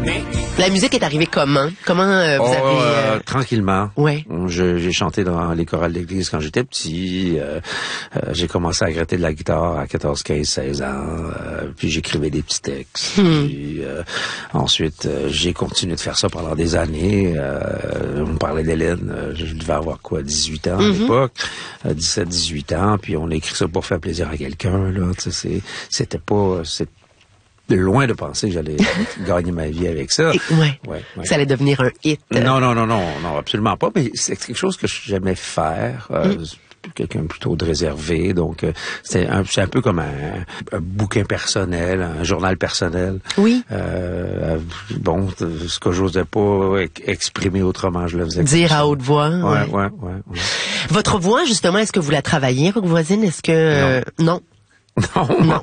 La musique est arrivée comment? Comment vous avez... Tranquillement. Ouais. J'ai chanté dans les chorales d'église quand j'étais petit. J'ai commencé à gratter de la guitare à 14, 15, 16 ans. Puis j'écrivais des petits textes. Puis, ensuite, j'ai continué de faire ça pendant des années. On me parlait d'Hélène. Je devais avoir 18 ans à l'époque. 17, 18 ans. Puis on a écrit ça pour faire plaisir à quelqu'un. Là, c'était pas... loin de penser que j'allais gagner ma vie avec ça. Ouais. Ça allait devenir un hit. Non, absolument pas. Mais c'est quelque chose que j'aimais faire. Quelqu'un plutôt de réservé, donc c'est un peu comme un bouquin personnel, un journal personnel. Oui. Bon, ce que j'osais pas exprimer autrement, je le faisais. Dire à haute voix. Ouais. Votre voix, justement, est-ce que vous la travaillez, Rock Voisine? Est-ce que... Non. Non.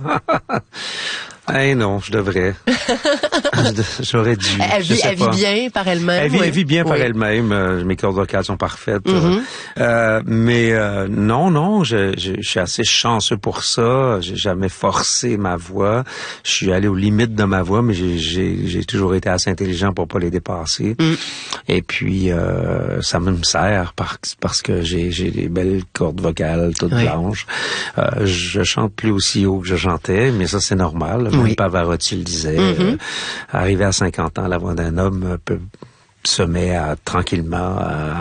Non, je devrais. J'aurais dû. Elle vit bien par elle-même. Elle vit bien par elle-même. Mes cordes vocales sont parfaites. Mais non, je suis assez chanceux pour ça. J'ai jamais forcé ma voix. Je suis allé aux limites de ma voix, mais j'ai toujours été assez intelligent pour pas les dépasser. Et puis ça me sert parce que j'ai des belles cordes vocales toutes blanches. Je chante plus aussi haut que je chantais, mais ça c'est normal. Même Pavarotti le disait. Arrivé à 50 ans, la voix d'un homme se met tranquillement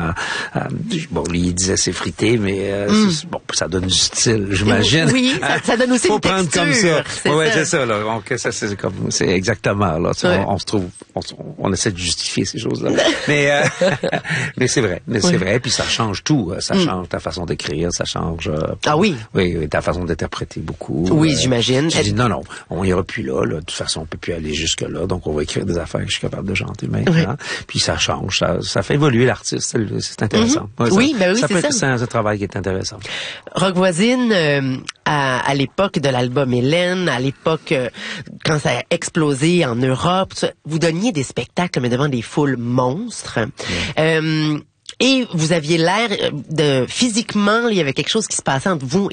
bon, lui, il disait s'effriter, mais bon, ça donne du style, j'imagine. Oui, ça donne aussi faut une prendre texture. Comme ça. Ouais, c'est ça, là. Donc, ça, c'est exactement, là. On se trouve, on essaie de justifier ces choses-là. Mais c'est vrai. C'est vrai. Puis ça change tout. Ça change ta façon d'écrire, ça change. Oui, ta façon d'interpréter beaucoup. Oui, j'imagine. Je dis non, on ira plus là. De toute façon, on peut plus aller jusque là. Donc, on va écrire des affaires que je suis capable de chanter maintenant. Puis ça change, ça fait évoluer l'artiste, c'est intéressant. Oui, c'est ça. C'est un travail qui est intéressant. Rock Voisine, à l'époque de l'album Hélène, à l'époque quand ça a explosé en Europe, vous donniez des spectacles mais devant des foules monstres. Et vous aviez l'air de physiquement, il y avait quelque chose qui se passait entre vous